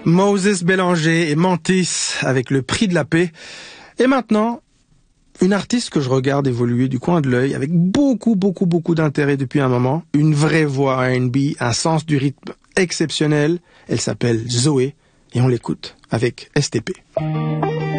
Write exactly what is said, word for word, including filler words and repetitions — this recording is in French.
Moses Bélanger et Mantis avec le prix de la paix. Et maintenant, une artiste que je regarde évoluer du coin de l'œil avec beaucoup, beaucoup, beaucoup d'intérêt depuis un moment. Une vraie voix R and B, un sens du rythme exceptionnel. Elle s'appelle Zoé et on l'écoute avec S T P.